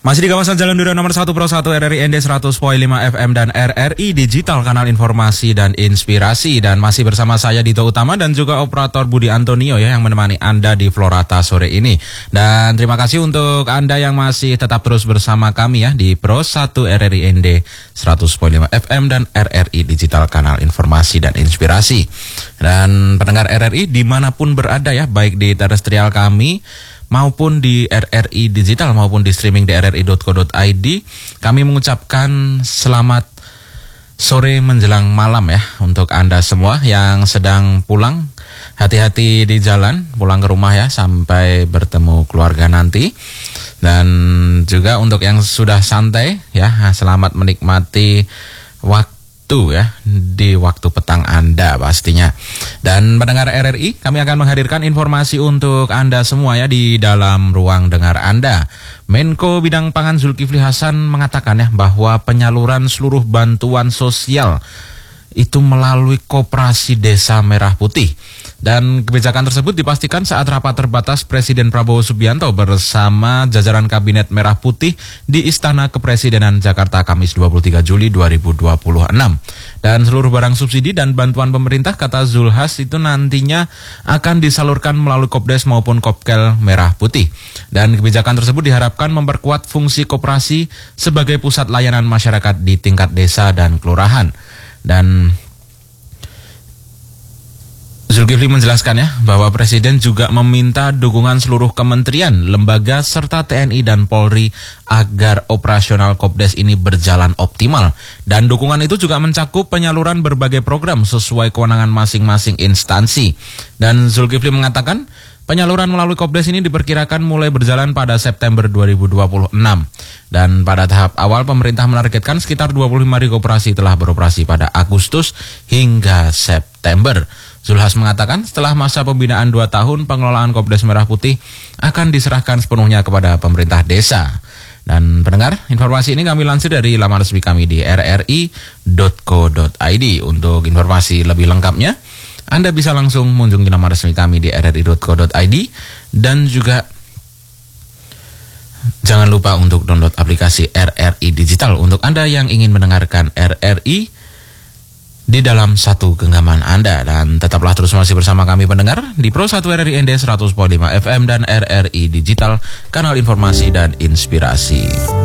Masih di kawasan Jalan Durian nomor 1 Pro 1 RRI ND 100.5 FM dan RRI Digital, kanal informasi dan inspirasi. Dan masih bersama saya Dito Utama dan juga operator Budi Antonio ya, yang menemani Anda di Florata sore ini. Dan terima kasih untuk Anda yang masih tetap terus bersama kami ya di Pro 1 RRI ND 100.5 FM dan RRI Digital, kanal informasi dan inspirasi. Dan pendengar RRI dimanapun berada ya, baik di terestrial kami maupun di RRI Digital maupun di streaming di rri.co.id, kami mengucapkan selamat sore menjelang malam ya untuk Anda semua yang sedang pulang. Hati-hati di jalan, pulang ke rumah ya sampai bertemu keluarga nanti. Dan juga untuk yang sudah santai ya, selamat menikmati waktu ya di waktu petang Anda pastinya. Dan pendengar RRI, kami akan menghadirkan informasi untuk Anda semua ya di dalam ruang dengar Anda. Menko Bidang Pangan Zulkifli Hasan mengatakan ya bahwa penyaluran seluruh bantuan sosial itu melalui Koperasi Desa Merah Putih. Dan kebijakan tersebut dipastikan saat rapat terbatas Presiden Prabowo Subianto bersama jajaran Kabinet Merah Putih di Istana Kepresidenan Jakarta Kamis 23 Juli 2026. Dan seluruh barang subsidi dan bantuan pemerintah, kata Zulhas, itu nantinya akan disalurkan melalui Kopdes maupun Kopkel Merah Putih. Dan kebijakan tersebut diharapkan memperkuat fungsi koperasi sebagai pusat layanan masyarakat di tingkat desa dan kelurahan. Dan Zulkifli menjelaskan ya bahwa Presiden juga meminta dukungan seluruh kementerian, lembaga serta TNI dan Polri agar operasional Kopdes ini berjalan optimal. Dan dukungan itu juga mencakup penyaluran berbagai program sesuai kewenangan masing-masing instansi. Dan Zulkifli mengatakan penyaluran melalui Kopdes ini diperkirakan mulai berjalan pada September 2026. Dan pada tahap awal pemerintah menargetkan sekitar 25.000 koperasi telah beroperasi pada Agustus hingga September. Zulhas mengatakan setelah masa pembinaan 2 tahun, pengelolaan Kopdes Merah Putih akan diserahkan sepenuhnya kepada pemerintah desa. Dan pendengar, informasi ini kami lansir dari laman resmi kami di rri.co.id. Untuk informasi lebih lengkapnya, Anda bisa langsung mengunjungi laman resmi kami di rri.co.id. Dan juga jangan lupa untuk download aplikasi RRI Digital untuk Anda yang ingin mendengarkan RRI di dalam satu genggaman Anda. Dan tetaplah terus masih bersama kami pendengar di Pro 1 RRI ND 100.5 FM dan RRI Digital, kanal informasi dan inspirasi.